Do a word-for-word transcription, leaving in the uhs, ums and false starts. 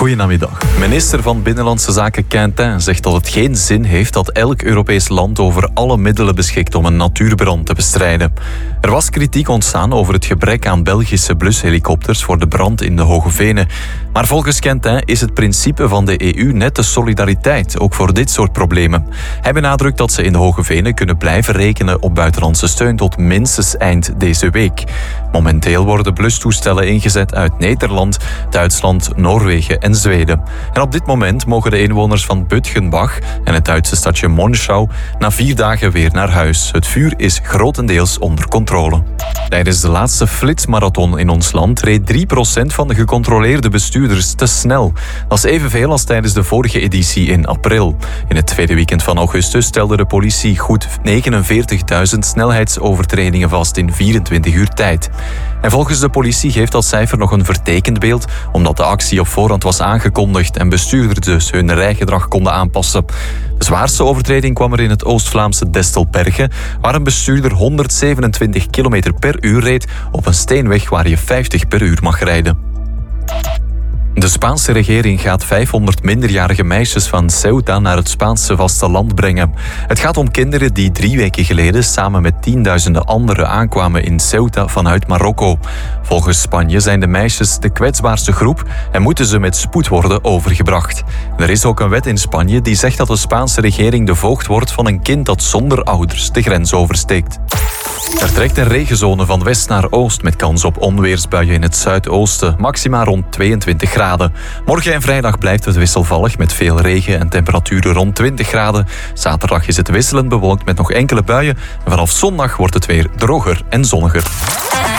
Goedenamiddag. Minister van Binnenlandse Zaken Quintin zegt dat het geen zin heeft dat elk Europees land over alle middelen beschikt om een natuurbrand te bestrijden. Er was kritiek ontstaan over het gebrek aan Belgische blushelikopters voor de brand in de Hoge Venen. Maar volgens Quintin is het principe van de E U net de solidariteit, ook voor dit soort problemen. Hij benadrukt dat ze in de Hoge Venen kunnen blijven rekenen op buitenlandse steun tot minstens eind deze week. Momenteel worden blustoestellen ingezet uit Nederland, Duitsland, Noorwegen en Zweden. En op dit moment mogen de inwoners van Bütgenbach en het Duitse stadje Monschau na vier dagen weer naar huis. Het vuur is grotendeels onder controle. Tijdens de laatste flitsmarathon in ons land reed drie procent van de gecontroleerde bestuurders te snel. Dat is evenveel als tijdens de vorige editie in april. In het tweede weekend van augustus stelde de politie goed negenenveertigduizend snelheidsovertredingen vast in vierentwintig uur tijd. En volgens de politie geeft dat cijfer nog een vertekend beeld, omdat de actie op voorhand was aangekondigd en bestuurders dus hun rijgedrag konden aanpassen. De zwaarste overtreding kwam er in het Oost-Vlaamse Destelperge, waar een bestuurder honderdzevenentwintig kilometer per uur reed op een steenweg waar je vijftig per uur mag rijden. De Spaanse regering gaat vijfhonderd minderjarige meisjes van Ceuta naar het Spaanse vasteland brengen. Het gaat om kinderen die drie weken geleden samen met tienduizenden anderen aankwamen in Ceuta vanuit Marokko. Volgens Spanje zijn de meisjes de kwetsbaarste groep en moeten ze met spoed worden overgebracht. Er is ook een wet in Spanje die zegt dat de Spaanse regering de voogd wordt van een kind dat zonder ouders de grens oversteekt. Er trekt een regenzone van west naar oost met kans op onweersbuien in het zuidoosten, maxima rond tweeëntwintig graden. Morgen en vrijdag blijft het wisselvallig met veel regen en temperaturen rond twintig graden. Zaterdag is het wisselend bewolkt met nog enkele buien en vanaf zondag wordt het weer droger en zonniger.